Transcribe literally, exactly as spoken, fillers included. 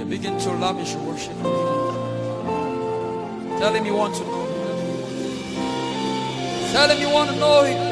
Begin to lavish worship. Tell him you want to know him. Tell him you want to know him.